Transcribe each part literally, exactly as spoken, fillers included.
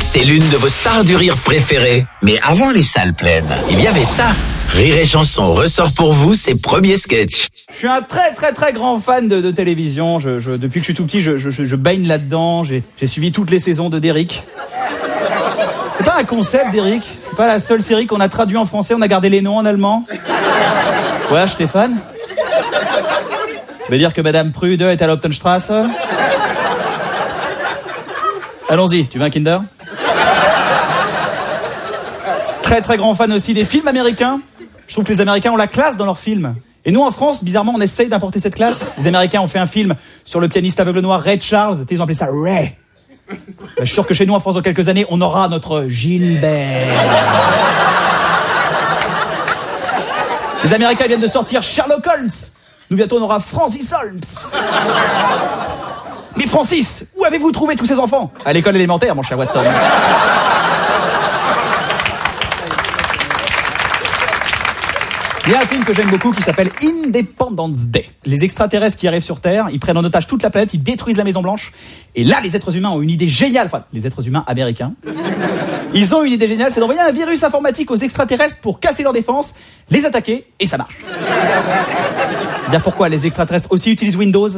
c'est l'une de vos stars du rire préférées. Mais avant les salles pleines, il y avait ça. Rire et Chanson ressort pour vous ses premiers sketchs. Je suis un très très très grand fan de, de télévision. Je, je, depuis que je suis tout petit, je, je, je baigne là-dedans. J'ai, j'ai suivi toutes les saisons de Derrick. C'est pas un concept, Derrick. C'est pas la seule série qu'on a traduit en français. On a gardé les noms en allemand. Ouais, Stéphane. Ça veut dire que Madame Prude est à l'Optenstrasse. Allons-y, tu veux un Kinder? Très très grand fan aussi des films américains. Je trouve que les Américains ont la classe dans leurs films. Et nous, en France, bizarrement, on essaye d'importer cette classe. Les Américains ont fait un film sur le pianiste aveugle noir Ray Charles. Ils ont appelé ça Ray. Ben, je suis sûr que chez nous, en France, dans quelques années, on aura notre Gilbert. Les Américains viennent de sortir Sherlock Holmes. Nous, bientôt, on aura Francis Holmes. Mais Francis, où avez-vous trouvé tous ces enfants? À l'école élémentaire, mon cher Watson. Il y a un film que j'aime beaucoup qui s'appelle Independence Day. Les extraterrestres qui arrivent sur Terre, ils prennent en otage toute la planète, ils détruisent la Maison Blanche. Et là, les êtres humains ont une idée géniale. Enfin, les êtres humains américains. Ils ont une idée géniale, c'est d'envoyer un virus informatique aux extraterrestres pour casser leur défense, les attaquer, et ça marche. Bien pourquoi les extraterrestres aussi utilisent Windows?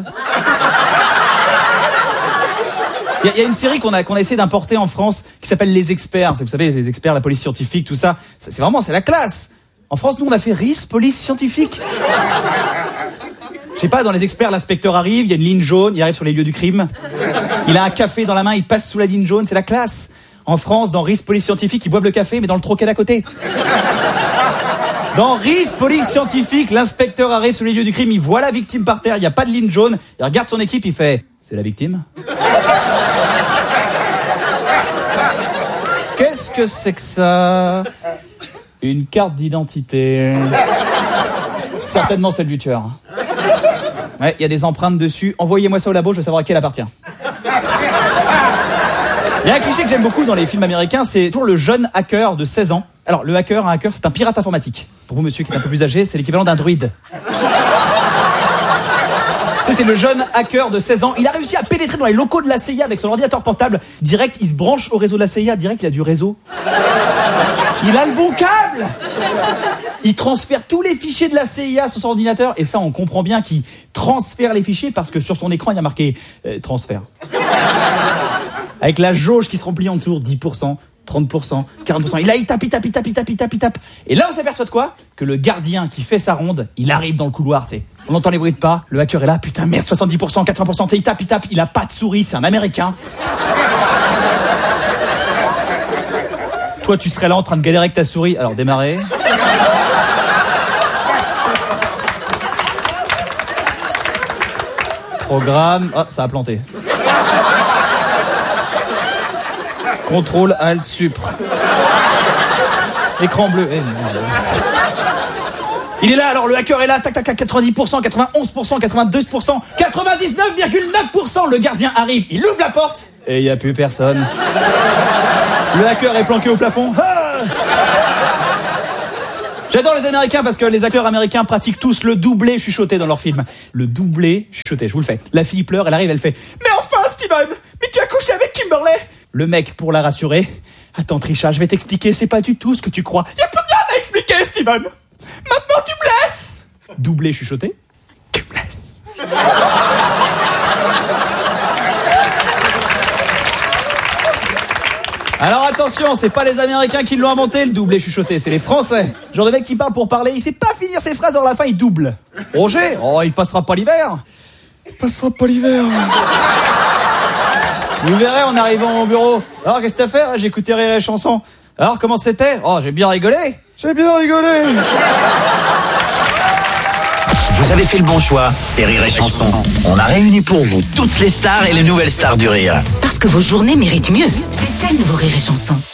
Il y, y a une série qu'on a, qu'on a essayé d'importer en France qui s'appelle Les Experts. Vous savez, les experts, la police scientifique, tout ça. C'est vraiment, c'est la classe. En France, nous, on a fait R I S, police scientifique. Je sais pas, dans Les Experts, l'inspecteur arrive, il y a une ligne jaune, il arrive sur les lieux du crime. Il a un café dans la main, il passe sous la ligne jaune, c'est la classe. En France, dans R I S, police scientifique, ils boivent le café, mais dans le troquet d'à côté. Dans R I S, police scientifique, l'inspecteur arrive sur les lieux du crime, il voit la victime par terre, il n'y a pas de ligne jaune, il regarde son équipe, il fait « C'est la victime ?» Qu'est-ce que c'est que ça? Une carte d'identité. Certainement celle du tueur. Ouais, il y a des empreintes dessus. Envoyez-moi ça au labo, je veux savoir à qui elle appartient. Il y a un cliché que j'aime beaucoup dans les films américains, c'est toujours le jeune hacker de seize ans. Alors, le hacker, un hacker, c'est un pirate informatique. Pour vous, monsieur qui est un peu plus âgé, c'est l'équivalent d'un druide. Tu sais, c'est le jeune hacker de seize ans. Il a réussi à pénétrer dans les locaux de la C I A avec son ordinateur portable. Direct, il se branche au réseau de la C I A. Direct, il a du réseau. Il a le bon câble. Il transfère tous les fichiers de la C I A sur son ordinateur. Et ça, on comprend bien qu'il transfère les fichiers parce que sur son écran, il y a marqué euh, transfert. Avec la jauge qui se remplit en dessous, dix pour cent, trente pour cent, quarante pour cent. Et là, il tape, il tape, il tape, il tape, il tape, il tape. Et là, on s'aperçoit de quoi? Que le gardien qui fait sa ronde, il arrive dans le couloir, tu sais. On entend les bruits de pas, le hacker est là, putain, merde, soixante-dix pour cent, quatre-vingts pour cent, il tape, il tape, il a pas de souris, c'est un Américain. Toi, tu serais là en train de galérer avec ta souris, alors démarrer. Programme, hop, ça a planté. Contrôle, Alt, Supre. Écran bleu. Eh, merde. Il est là, alors le hacker est là, tac, tac, tac, quatre-vingt-dix pour cent, quatre-vingt-onze pour cent, quatre-vingt-deux pour cent, quatre-vingt-dix-neuf virgule neuf pour cent. Le gardien arrive, il ouvre la porte, et il n'y a plus personne. Le hacker est planqué au plafond. Ah, j'adore les Américains parce que les acteurs américains pratiquent tous le doublé chuchoté dans leurs films. Le doublé chuchoté, je vous le fais. La fille pleure, elle arrive, elle fait « Mais enfin, Steven, mais tu as couché avec Kimberly !» Le mec, pour la rassurer, « Attends, Trisha, je vais t'expliquer, c'est pas du tout ce que tu crois. Y a plus rien à expliquer, Steven. Maintenant, tu me laisses !» Doublé chuchoté, « Tu me laisses. » Alors attention, c'est pas les Américains qui l'ont inventé, le doublé chuchoté, c'est les Français. Genre de mec qui parle pour parler, il sait pas finir ses phrases, dans la fin il double. Roger, oh il passera pas l'hiver. Il passera pas l'hiver. Vous verrez en arrivant au bureau. Alors qu'est-ce que t'as fait? J'ai écouté Rire et Chanson. Alors comment c'était? Oh j'ai bien rigolé. J'ai bien rigolé. Vous avez fait le bon choix, c'est Rire et Chanson. On a réuni pour vous toutes les stars et les nouvelles stars du rire. Parce que vos journées méritent mieux. C'est ça le nouveau Rire et Chanson.